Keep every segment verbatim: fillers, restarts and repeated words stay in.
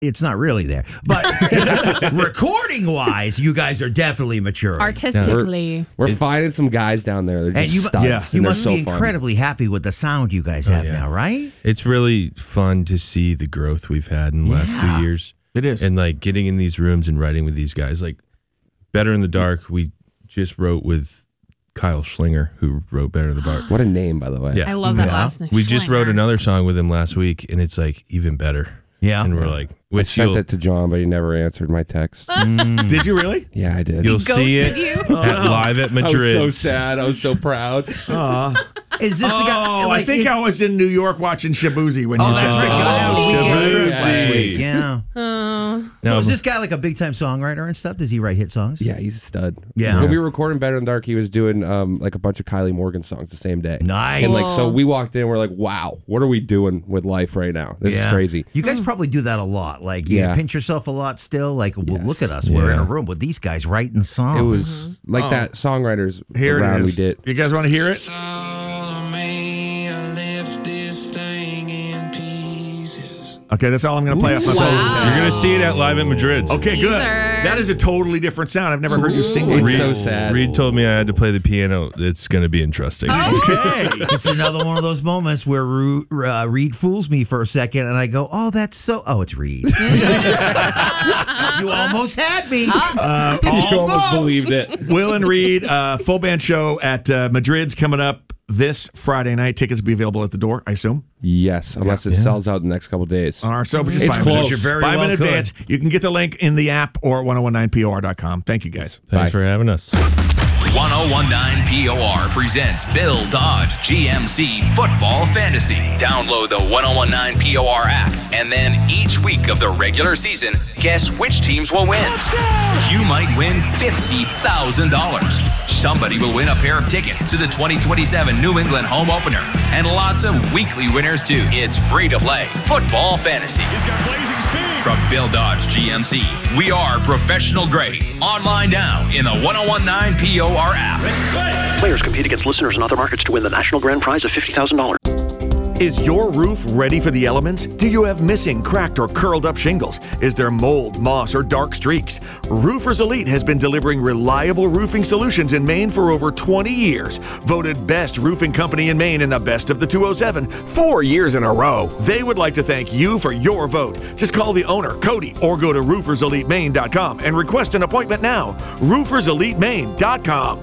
it's not really there. But recording-wise, you guys are definitely mature. Artistically. Yeah, we're we're finding some guys down there. They're just and you, studs. yeah. and you they're must so be fun. incredibly happy with the sound you guys have oh, yeah. now, right? It's really fun to see the growth we've had in the yeah. last two years. It is. And like getting in these rooms and writing with these guys. Like Better in the Dark, we just wrote with Kyle Schlinger, who wrote Better in the Dark. What a name, by the way. Yeah. I love that yeah. last name. We Schlinger. just wrote another song with him last week, and it's like even better. Yeah. And we're like, I sent it to John, but he never answered my text. Mm. Did you really? Yeah, I did. You'll see it you? at oh, Live at Madrid. I was so sad. I was so proud. Uh, Is this oh, the guy? Like, I think it, I was in New York watching Shabuzi when oh, you that's said right. oh, Shabuzi. Last week. Yeah. Uh, no, so is this guy like a big time songwriter and stuff? Does he write hit songs? Yeah, he's a stud. Yeah. When we were recording Better in the Dark, he was doing um, like a bunch of Kylie Morgan songs the same day. Nice. And like, so we walked in, we're like, wow, what are we doing with life right now? This yeah. is crazy. You guys probably do that a lot. Like, you yeah. pinch yourself a lot still. Like, well, yes. look at us. Yeah. We're in a room with these guys writing songs. It was mm-hmm. like oh. that songwriters Here round it we is. did. You guys want to hear it? Okay, that's all I'm going to play off my Wow. phone. You're going to see it at Live at Madrid. Okay, Teaser. good. That is a totally different sound. I've never heard you sing like It's that. so sad. Reed told me I had to play the piano. It's going to be interesting. Okay. It's another one of those moments where Ru- uh, Reed fools me for a second, and I go, "Oh, that's so." Oh, it's Reed. You almost had me. Uh, You almost believed it. Will and Reed, uh, full band show at uh, Madrid's coming up this Friday night. Tickets will be available at the door, I assume. Yes, unless it Yeah. sells out in the next couple days. On our show, but just It's buy them close. in- You're very buy them in well could. advance. You can get the link in the app or at ten nineteen P O R dot com. Thank you, guys. Thanks Bye. for having us. ten nineteen P O R presents Bill Dodge G M C Football Fantasy. Download the ten nineteen P O R app, and then each week of the regular season, guess which teams will win. Touchdown! You might win fifty thousand dollars. Somebody will win a pair of tickets to the twenty twenty-seven New England home opener, and lots of weekly winners too. It's free to play Football Fantasy. He's got blazing speed. From Bill Dodge G M C, we are professional grade. Online now in the ten nineteen P O R app. Players compete against listeners in other markets to win the national grand prize of fifty thousand dollars. Is your roof ready for the elements? Do you have missing, cracked, or curled up shingles? Is there mold, moss, or dark streaks? Roofers Elite has been delivering reliable roofing solutions in Maine for over twenty years. Voted best roofing company in Maine in the best of the two oh seven, four years in a row. They would like to thank you for your vote. Just call the owner, Cody, or go to roofers elite maine dot com and request an appointment now. roofers elite maine dot com.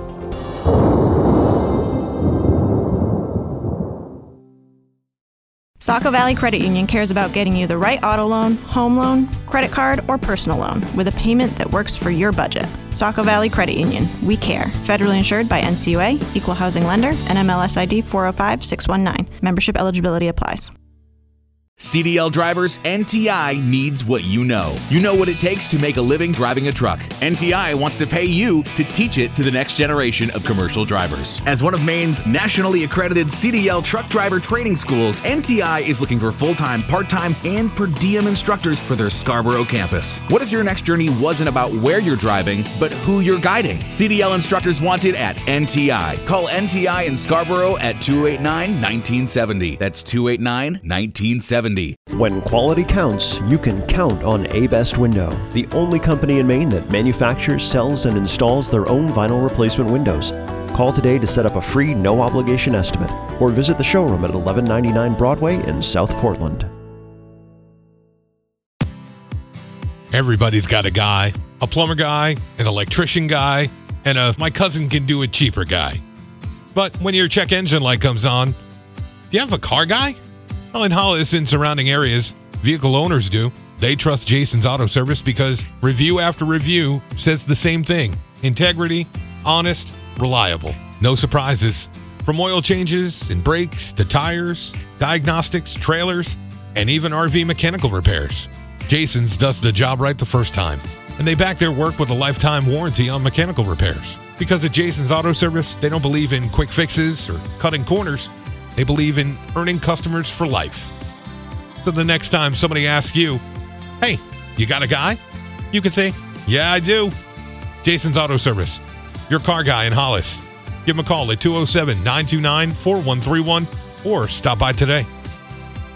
Saco Valley Credit Union cares about getting you the right auto loan, home loan, credit card, or personal loan with a payment that works for your budget. Saco Valley Credit Union. We care. Federally insured by N C U A, Equal Housing Lender, and M L S I D four oh five six one nine. Membership eligibility applies. C D L drivers, N T I needs what you know. You know what it takes to make a living driving a truck. N T I wants to pay you to teach it to the next generation of commercial drivers. As one of Maine's nationally accredited C D L truck driver training schools, N T I is looking for full-time, part-time, and per diem instructors for their Scarborough campus. What if your next journey wasn't about where you're driving, but who you're guiding? C D L instructors wanted at N T I. Call N T I in Scarborough at two eight nine, one nine seven oh. That's two eight nine, one nine seven oh. When quality counts, you can count on A-Best Window, the only company in Maine that manufactures, sells, and installs their own vinyl replacement windows. Call today to set up a free, no-obligation estimate, or visit the showroom at eleven ninety-nine Broadway in South Portland. Everybody's got a guy, a plumber guy, an electrician guy, and a my cousin can do it cheaper guy. But when your check engine light comes on, do you have a car guy? Well, in Hollis and surrounding areas, vehicle owners do. They trust Jason's Auto Service because review after review says the same thing. Integrity, honest, reliable. No surprises. From oil changes and brakes to tires, diagnostics, trailers, and even R V mechanical repairs. Jason's does the job right the first time. And they back their work with a lifetime warranty on mechanical repairs. Because at Jason's Auto Service, they don't believe in quick fixes or cutting corners. They believe in earning customers for life. So the next time somebody asks you, hey, you got a guy? You can say, yeah, I do. Jason's Auto Service, your car guy in Hollis. Give them a call at two oh seven, nine two nine, four one three one or stop by today.